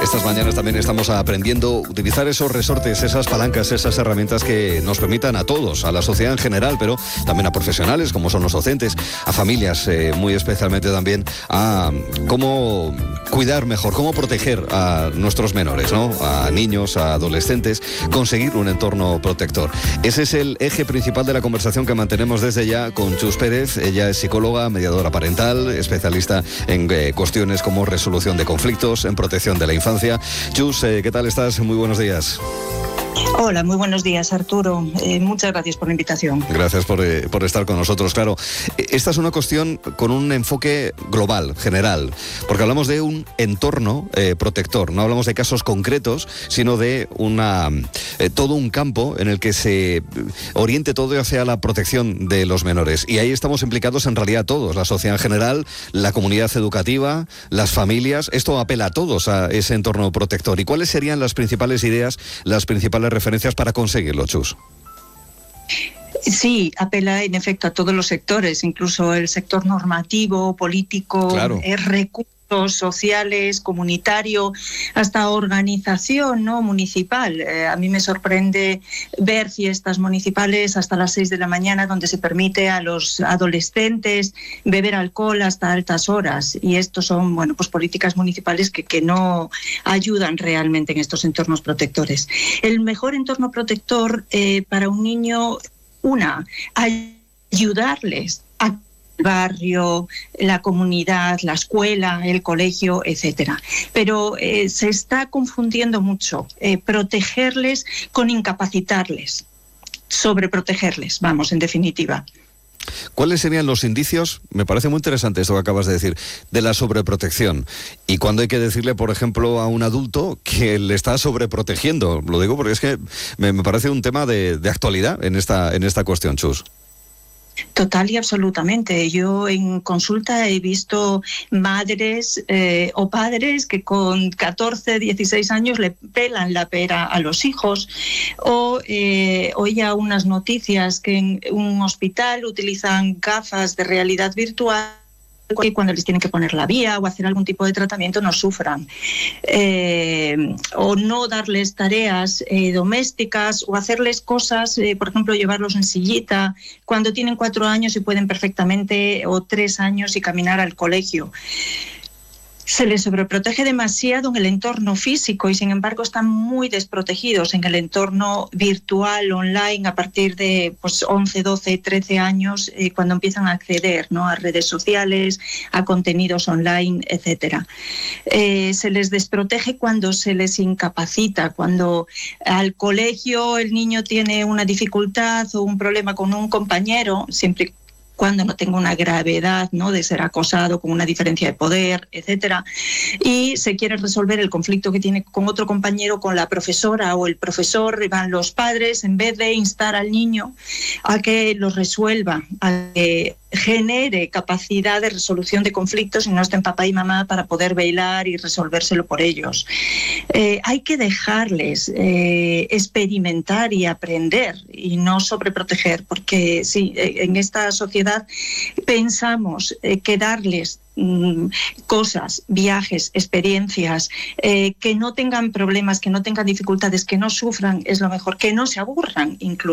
Estas mañanas también estamos aprendiendo a utilizar esos resortes, esas palancas, esas herramientas que nos permitan a todos, a la sociedad en general, pero también a profesionales como son los docentes, a familias, muy especialmente también a cómo cuidar mejor, cómo proteger a nuestros menores, ¿no? A niños, a adolescentes, conseguir un entorno protector. Ese es el eje principal de la conversación que mantenemos desde ya con Chus Pérez. Ella es psicóloga, mediadora parental, especialista en cuestiones como resolución de conflictos, en protección de la infancia. Chus, ¿qué tal estás? Muy buenos días. Hola, muy buenos días, Arturo. Muchas gracias por la invitación. Gracias por estar con nosotros. Claro, esta es una cuestión con un enfoque global, general, porque hablamos de un entorno protector. No hablamos de casos concretos, sino de todo un campo en el que se oriente todo hacia la protección de los menores. Y ahí estamos implicados en realidad todos, la sociedad en general, la comunidad educativa, las familias. Esto apela a todos a ese entorno protector. ¿Y cuáles serían las principales ideas, las principales referencias para conseguirlo, Chus? Sí, apela en efecto a todos los sectores, incluso el sector normativo, político, claro. Recursos sociales, comunitario, hasta organización, ¿no?, municipal. A mí me sorprende ver fiestas municipales hasta las 6 de la mañana donde se permite a los adolescentes beber alcohol hasta altas horas. Y estos son, pues políticas municipales que no ayudan realmente en estos entornos protectores. El mejor entorno protector para un niño, ayudarles a el barrio, la comunidad, la escuela, el colegio, etcétera. Pero se está confundiendo mucho protegerles con incapacitarles, sobreprotegerles, en definitiva. ¿Cuáles serían los indicios? Me parece muy interesante esto que acabas de decir, de la sobreprotección. Y cuando hay que decirle, por ejemplo, a un adulto que le está sobreprotegiendo. Lo digo porque es que me parece un tema de actualidad en esta cuestión, Chus. Total y absolutamente. Yo en consulta he visto madres o padres que con 14, 16 años le pelan la pera a los hijos, o oía unas noticias que en un hospital utilizan gafas de realidad virtual y cuando les tienen que poner la vía o hacer algún tipo de tratamiento no sufran, o no darles tareas domésticas o hacerles cosas, por ejemplo llevarlos en sillita cuando tienen 4 años y pueden perfectamente, o 3 años y caminar al colegio. Se les sobreprotege demasiado en el entorno físico y sin embargo están muy desprotegidos en el entorno virtual, online, a partir de 11, 12, 13 años, cuando empiezan a acceder, ¿no?, a redes sociales, a contenidos online, etcétera. Se les desprotege cuando se les incapacita, cuando al colegio el niño tiene una dificultad o un problema con un compañero, siempre cuando no tenga una gravedad, ¿no?, de ser acosado con una diferencia de poder, etcétera, y se quiere resolver el conflicto que tiene con otro compañero, con la profesora o el profesor, y van los padres, en vez de instar al niño a que lo resuelva, a que genere capacidad de resolución de conflictos y no estén papá y mamá para poder velar y resolvérselo por ellos. Hay que dejarles experimentar y aprender y no sobreproteger, porque sí, en esta sociedad pensamos que darles cosas, viajes, experiencias, que no tengan problemas, que no tengan dificultades, que no sufran, es lo mejor, que no se aburran incluso.